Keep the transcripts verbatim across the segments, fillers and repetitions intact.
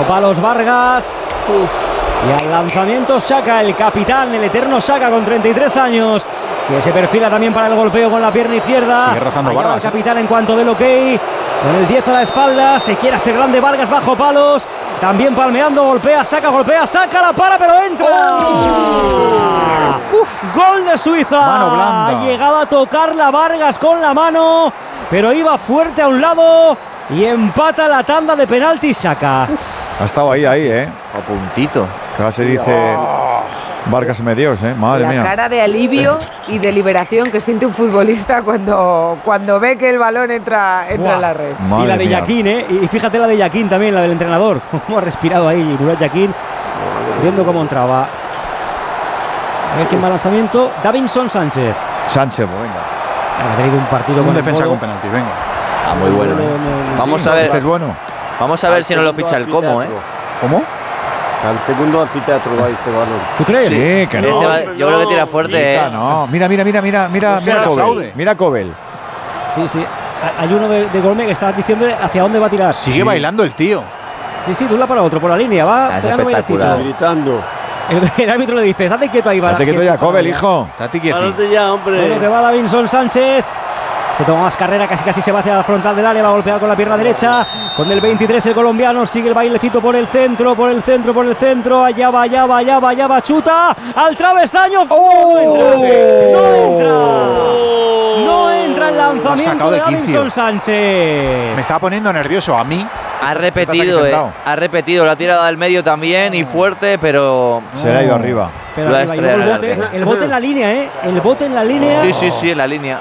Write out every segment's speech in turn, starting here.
palos Vargas. Uf. Y al lanzamiento Xhaka, el capitán, el eterno Xhaka con treinta y tres años, que se perfila también para el golpeo con la pierna izquierda. Sigue rozando Vargas. El capitán en cuanto del ok, con el diez a la espalda, se quiere hacer grande Vargas bajo palos, también palmeando, golpea, saca, golpea, saca, la para, pero entra. ¡Oh! Uf, gol de Suiza. Mano blanda. Ha llegado a tocar la Vargas con la mano, pero iba fuerte a un lado y empata la tanda de penaltis Xhaka. Ha estado ahí, ahí, ¿eh? A puntito. Ahora se dice Vargas Medios, ¿eh? Madre la mía. La cara de alivio y de liberación que siente un futbolista cuando, cuando ve que el balón entra, entra en la red. Madre y la de Yaquín, ¿eh? Y fíjate la de Yaquín también, la del entrenador. Cómo ha respirado ahí Murat Yaquín, viendo cómo entraba. A ver quién va al lanzamiento. Davinson Sánchez. Sánchez, venga. Ha tenido un partido un con defensa con penalti, venga. Ah, muy bueno. ¿eh? Vamos a ver. Este es bueno. Vamos a ver si no lo ficha el Como, ¿eh? ¿Cómo? Al segundo anfiteatro va este balón. ¿Tú crees? Sí, que no. Este va, yo creo que tira fuerte, Mica, ¿eh? No, mira, mira, mira, mira, mira, Pues mira Kobel. fraude. Mira Kobel. Sí, sí. Hay uno de, de Golme que está diciendo hacia dónde va a tirar. Sigue sí. bailando el tío. Sí, sí, de un lado para otro, por la línea. Va Ah, es pegando espectacular. bailecito. Gritando. El, el árbitro le dice, estate quieto ahí. Estate quieto ya, Kobel, hijo. Estate quieto. Párate ya, hombre. Bueno, que va Davinson Sánchez. Se toma más carrera, casi casi se va hacia la frontal del área, va a golpear con la pierna derecha. Con el veintitrés el colombiano, sigue el bailecito por el centro, por el centro, por el centro. Allá va, allá va, allá va, allá va, chuta al travesaño. ¡Oh! No entra. No entra el lanzamiento de Davinson Sánchez. Me estaba poniendo nervioso a mí. Ha repetido, eh. Ha repetido, lo ha tirado al medio también y fuerte, pero. Se le ha ido arriba. Pero Lo ha arriba, y luego el, bote, estrellado. el bote en la línea, ¿eh? El bote en la línea. Sí, sí, sí, en la línea.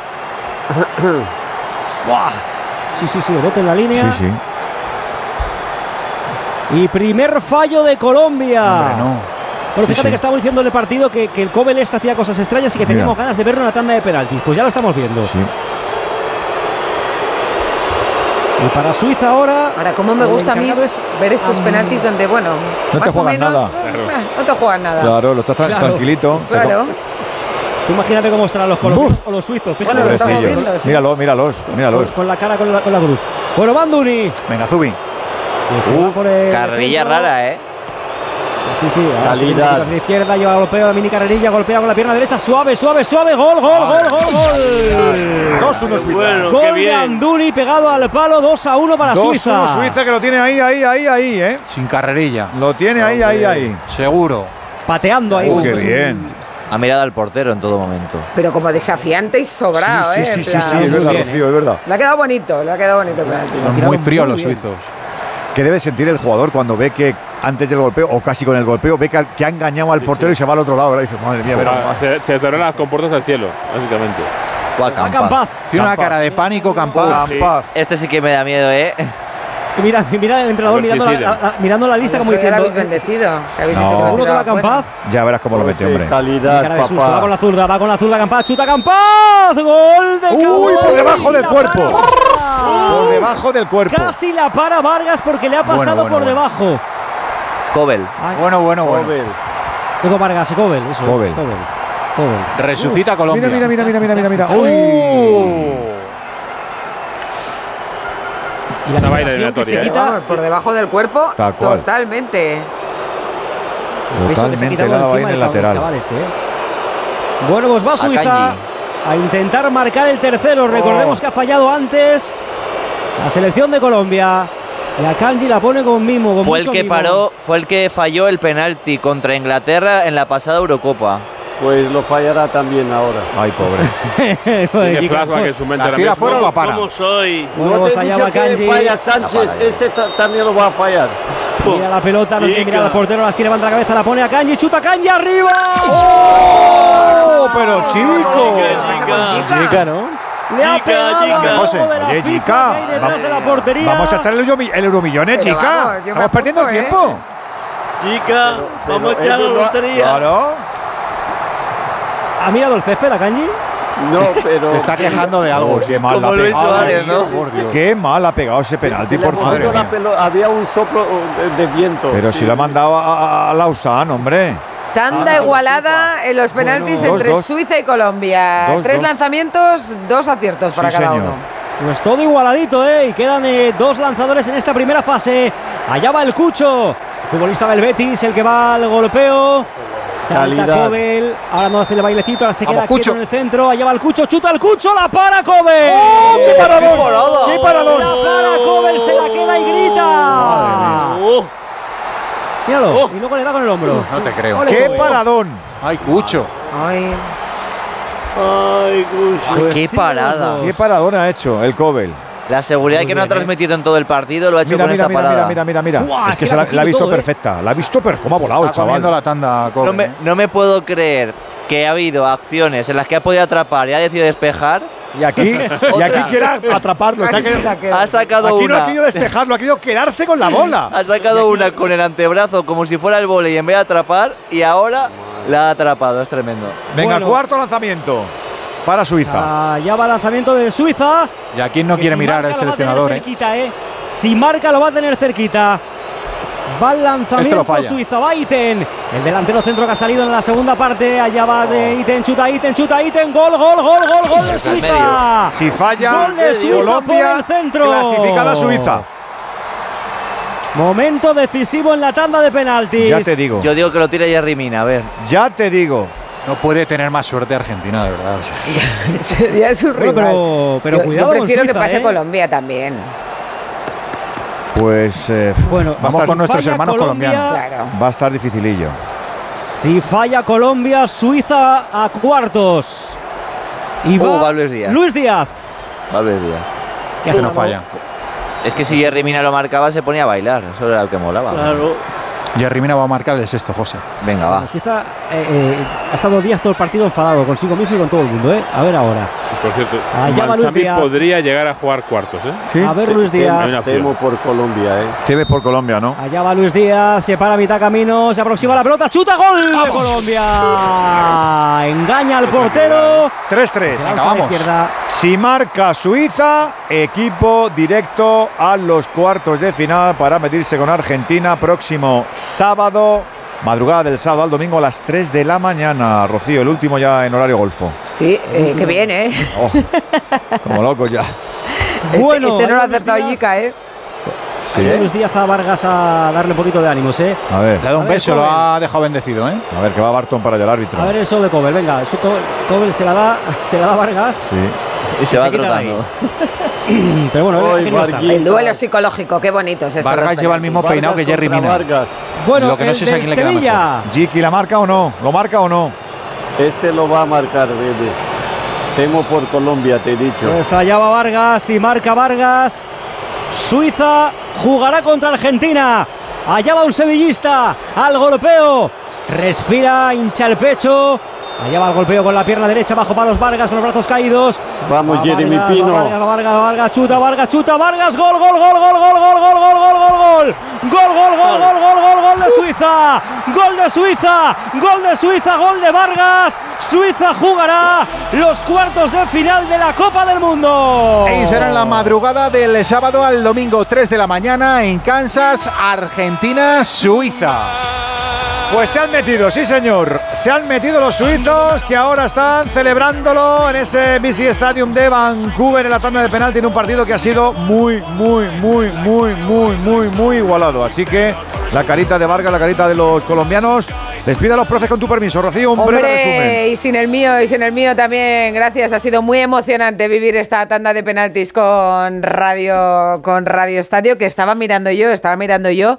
¡Buah! Sí, sí, sí, el bote en la línea. Sí, sí. Y primer fallo de Colombia. Hombre, no. Bueno, Sí, fíjate sí. que estamos diciendo en el partido que, que el Kobel este hacía cosas extrañas y que Mira. teníamos ganas de verlo en la tanda de penaltis. Pues ya lo estamos viendo. Sí. Y para Suiza ahora. Ahora, cómo me el gusta a mí encargado es ver estos Am- penaltis donde, bueno, No te más o juegas menos, nada. eh, no te juegas nada. Claro, lo estás tra- Claro. tranquilito. Claro. Tú imagínate cómo estarán los colombianos o los suizos. Fíjate Bueno, lo lo que estamos están Pobrecillos. viendo, sí. Míralos, míralos, míralos. con, con la cara con la, con la cruz. Bueno, Banduni. Venga, Zubi. Que se va por el Carrerilla centro. rara, ¿eh? Sí, sí, ahora Calidad. sí, la izquierda, lleva golpeo, la mini carrerilla, golpea con la pierna derecha, suave, suave, suave, gol, gol, gol, gol, gol. dos uno Suiza. Bueno, Gol qué de bien. Anduni pegado al palo, dos a uno para dos Suiza. uno Suiza que lo tiene ahí, ahí, ahí, ahí, ¿eh? Sin carrerilla. Lo tiene ahí, ahí, ahí. Seguro. Pateando ahí. Uh, qué bien. Ha mirado al portero en todo momento. Pero como desafiante y sobrado, Sí, ¿eh? sí, En sí, plan, sí, sí, es verdad, Rocío, es verdad. Le ha quedado bonito, le ha quedado bonito el penalti. Son tirado muy fríos muy los bien. suizos. ¿Qué debe sentir el jugador cuando ve que antes del golpeo, o casi con el golpeo, ve que, ha- que ha engañado al Sí, portero sí. y se va al otro lado? ¿Verdad? Dice, madre mía, verás Ah, más. se, se tornan las compuertas al cielo, básicamente. Buah, Va Campaz. Campaz. Tiene una Campaz. cara de pánico, Campaz. Sí. Campaz. Este sí que me da miedo, ¿eh? Mira, mira el entrenador A ver si mirando, la, siguen. la- la- mirando la lista como Ya lo diciendo. habéis bendecido. que habéis No. dicho que lo Seguro que va tiraba Campaz. Ya verás cómo lo mete, hombre. Calidad, Cara de susto, va papá. con la zurda, va con la zurda Campaz, chuta Campaz, gol de Campaz. Uy, por debajo del La cuerpo. para. Por debajo del cuerpo. Casi la para Vargas porque le ha pasado Bueno, bueno, por bueno. debajo. Kobel. Ay, Bueno, bueno, bueno. Joven. digo Vargas, Kobel, eso es, Kobel. Kobel. Kobel. Resucita Colombia. Mira, mira, mira, mira, mira, mira. Casi, casi. Uy. Y la Una liberación vaina que eliminatoria, se ¿eh? quita, Vamos, por debajo del cuerpo, Tal cual. totalmente. el peso que se ha Totalmente quitado helado ahí encima en el del lateral. chaval este, ¿eh? Bueno, pues va Suiza Akanji. a intentar marcar el tercero. Recordemos Oh. que ha fallado antes la selección de Colombia. Y Akanji la pone con mimo. Con Fue el mucho que mimo. paró, fue el que falló el penalti contra Inglaterra en la pasada Eurocopa. Pues lo fallará también ahora. Ay, pobre. Tiene Chica, flashback en su mente. La ahora tira mismo. fuera o la para. ¿Cómo soy? bueno, no pues te he allá dicho va que Akanji. falla Sánchez. Este ta- también lo va a fallar. Mira la pelota, no quiere Chica. mirar al portero, así levanta la cabeza, la pone a Kanji, chuta Kanji arriba. ¡Oh! Pero chico. Chica, Chica, ¿no? Le ha Chica, pegado chica. al logo José, de la oye, FIFA chica, que hay detrás vamos- de la portería. Vamos a echar el, euromi- el euromillón, eh, Pero chica. vamos, yo me Estamos perdiendo apunto, ¿eh? tiempo. Chica, pero vamos a echar la ellos no- lotería. Claro. ¿Ha mirado el césped a Kanji? No, pero. Se está quejando de algo. Oh, qué mal la Como ha Luis pegado. Suárez, ¿no? Por Dios. Qué mal ha pegado ese Se- penalti, se le por ha favor. movido la pelota, había un soplo de, de viento. Pero sí. si lo ha mandado a, a, a Lausanne, hombre. Tanda Ah, igualada en los penaltis Bueno, entre dos, dos. Suiza y Colombia. Dos, Tres dos. lanzamientos, dos aciertos para Sí, cada señor. uno. Pues todo igualadito, ¿eh? Y quedan eh, dos lanzadores en esta primera fase. Allá va el Cucho. Futbolista del Betis, el que va al golpeo. Salta Calidad. Kobel. Ahora no hace el bailecito, ahora se queda Vamos, quieto Cucho. en el centro. Allá va el Cucho, chuta el Cucho, la para Kobel. ¡Oh, qué paradón! ¡Qué parada! ¡Qué paradón! La para Kobel, se la queda y grita. Oh, Míralo, Oh. y luego le da con el hombro. No te creo. Ole, ¡Qué Kobel. paradón! Ay, Cucho. Ay, ay, Cucho. Pues ¡Qué sí, parada! los ¡Qué paradón ha hecho el Kobel! La seguridad Muy que no ha bien, ¿eh? transmitido en todo el partido lo ha hecho Mira, con mira, esta mira, parada. mira, mira, mira, mira. Buah, Es es que que se la la, ha la ha visto cogido todo, ¿eh? perfecta. La ha visto, pero cómo ha volado el Está comiendo chaval. la tanda, Kobel, No me, ¿eh? no me puedo creer que ha habido acciones en las que ha podido atrapar y ha decidido despejar. Y aquí, y aquí Otra. quiere atraparlo. Se ha casi se querido- la queda. Ha sacado aquí no una. ha querido despejarlo, ha querido quedarse con la bola. Ha sacado una con el antebrazo como si fuera el vóley en vez de atrapar y ahora la ha atrapado. Es tremendo. Venga, Bueno. cuarto lanzamiento para Suiza. Allá va el lanzamiento de Suiza. Y aquí no Que quiere si mirar marca el lo va a tener seleccionador, ¿eh? cerquita, ¿eh? Si marca lo va a tener cerquita. Va el lanzamiento Este lo falla. Suiza, va Iten. El delantero centro que ha salido en la segunda parte. Allá va de Iten, chuta Iten, chuta Iten. Gol, gol, gol, gol, gol de Está en Suiza. Si falla, Gol de Suiza Colombia por el centro. clasificada Suiza. Momento decisivo en la tanda de penaltis. Ya te digo, Yo digo que lo tira Jerry Mina, a ver. ya te digo. No puede tener más suerte Argentina, de verdad. O sea, sería su Bueno, rival. pero- pero yo, cuidado yo con prefiero Suiza, que pase ¿eh? Colombia también. Pues eh, Bueno, Vamos si con nuestros falla hermanos Colombia, colombianos. Claro. va a estar dificilillo. Si falla Colombia, Suiza a cuartos. Y Uh, va va Luis Díaz. Luis Díaz. Vale, Díaz. Que este hasta no falla. Es que si Jerry Mina lo marcaba se ponía a bailar. Eso era lo que molaba. Claro. Jerry Mina va a marcar el sexto, José. Venga, Bueno, va. Suiza eh, eh, ha estado Díaz todo el partido enfadado consigo mismo y con todo el mundo, ¿eh? A ver ahora. Por cierto, Allá va Luis Balsami Díaz. podría llegar a jugar cuartos, ¿eh? Sí, A ver Te- Luis te- Díaz. Hay una opción. Temo por Colombia, ¿eh? te ves por Colombia, ¿no? Allá va Luis Díaz, se para a mitad camino, se aproxima la pelota, chuta, gol de Colombia. Engaña al portero. tres tres. Se lanza Venga, a la vamos. izquierda. Si marca Suiza, equipo directo a los cuartos de final para medirse con Argentina próximo sábado, madrugada del sábado al domingo a las tres de la mañana. Rocío, el último ya en horario golfo. Sí, eh, que bien, ¿eh? Oh, como locos ya. Este, Bueno, este no lo ha ahí Luis acertado Díaz. Yica, ¿eh? Sí. Ahí Luis Díaz a Vargas a darle un poquito de ánimos, ¿eh? A ver, Le ha dado A un ver, beso, lo Kobel. ha dejado bendecido, ¿eh? a ver que va Barton para allá el árbitro. A ver eso de Kobel, venga, eso Kobel, Kobel se la da, se la da a Vargas. Sí. Y se va se quita de ahí. trotando. Pero bueno, Hoy es que no está. Vargas. El duelo psicológico, qué bonito es esto. Vargas los lleva el mismo penaltis. peinado que Jerry contra Mina. Vargas. Bueno, Lo que no el sé es a del quién le queda Sevilla. Jiki, ¿la marca o no? ¿Lo marca o no? Este lo va a marcar, Edu. Temo por Colombia, te he dicho. Pues allá va Vargas y marca Vargas. Suiza jugará contra Argentina. Allá va un sevillista al golpeo. Respira, hincha el pecho. Allá va el golpeo con la pierna derecha bajo palos Vargas con los brazos caídos. Vamos, Va Jeremy Vargas, Pino. va Vargas, va Vargas, va Vargas, chuta, Vargas, chuta, Vargas, gol, gol, gol, gol, gol, gol, gol, gol, gol, gol, gol. Gol, gol, gol, gol, gol, gol, gol de Suiza. Gol de Suiza. Gol de Suiza, gol de Vargas. Suiza jugará los cuartos de final de la Copa del Mundo. Y será en la madrugada del sábado al domingo, tres de la mañana, en Kansas, Argentina, Suiza. Pues se han metido, sí señor. Se han metido los suizos que ahora están celebrándolo en ese B C Stadium de Vancouver en la tanda de penalti en un partido que ha sido muy, muy, muy, muy, muy, muy, muy igualado. Así que la carita de Vargas, la carita de los colombianos. Despida a los profes con tu permiso, Rocío, un breve resumen. Hombre, y sin el mío, y sin el mío también, gracias. Ha sido muy emocionante vivir esta tanda de penaltis con Radio, con Radio Estadio, que estaba mirando yo, estaba mirando yo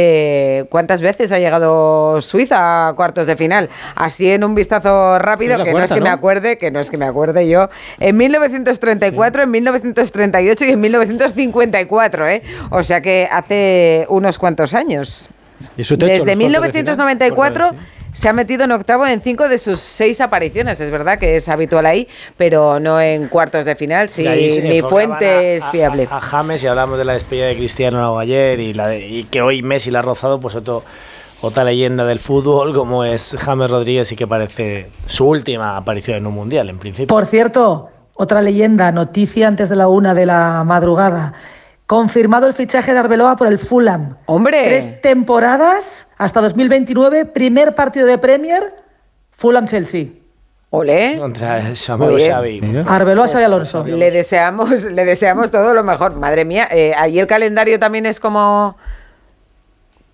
eh, cuántas veces ha llegado Suiza a cuartos de final. Así en un vistazo rápido, Es la que no es cuarta, que me ¿no? acuerde, que no es que me acuerde yo, en mil novecientos treinta y cuatro, en mil novecientos treinta y ocho y en mil novecientos cincuenta y cuatro, ¿eh? O sea que hace unos cuantos años. Y su techo, Desde los mil cuartos de novecientos final. noventa y cuatro Cuartos de final. se ha metido en octavo en cinco de sus seis apariciones. Es verdad que es habitual ahí, pero no en cuartos de final. Sí, Y ahí se mi enfocaban fuente a- es fiable. A, a James, y hablamos de la despedida de Cristiano ayer y, la de- y que hoy Messi la ha rozado, pues otro, otra leyenda del fútbol como es James Rodríguez y que parece su última aparición en un mundial, en principio. Por cierto, otra leyenda, noticia antes de la una de la madrugada. Confirmado el fichaje de Arbeloa por el Fulham. ¡Hombre! Tres temporadas hasta dos mil veintinueve, primer partido de Premier, Fulham-Chelsea. Olé. Contra su amigo Oye. Xavi. Arbeloa, Xavi Alonso. Le deseamos, le deseamos todo lo mejor. Madre mía, eh, ahí el calendario también es como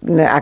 a